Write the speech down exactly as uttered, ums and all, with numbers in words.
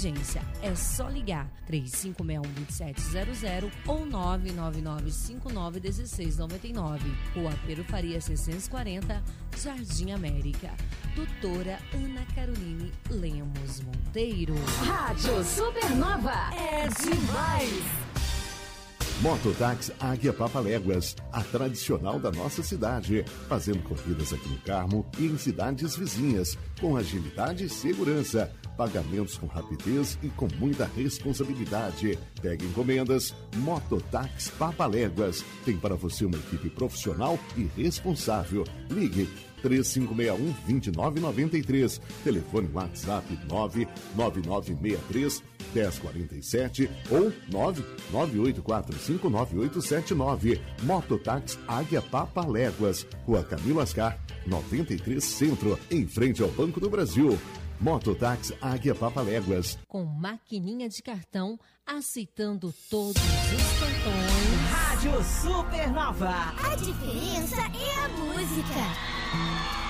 urgência. É só ligar três cinco seis um, dois sete zero zero ou nove nove nove cinco nove um seis nove nove. Rua Pero Faria seiscentos e quarenta, Jardim América. Doutora Ana Caroline Lemos Monteiro. Rádio Supernova é demais! Mototáxi Águia Papaléguas, a tradicional da nossa cidade, fazendo corridas aqui no Carmo e em cidades vizinhas, com agilidade e segurança, pagamentos com rapidez e com muita responsabilidade. Pegue encomendas, Mototáxi Papaléguas, tem para você uma equipe profissional e responsável. Ligue três cinco seis um, dois nove nove três, telefone WhatsApp nove nove nove seis três um zero quatro sete ou nove nove oito quatro cinco nove oito sete nove. Mototáxi Águia Papaléguas, Rua Camilo Ascar, noventa e três Centro, em frente ao Banco do Brasil. Mototáxi Águia Papaléguas. Com maquininha de cartão, aceitando todos os cartões. Rádio Supernova. A diferença é a música.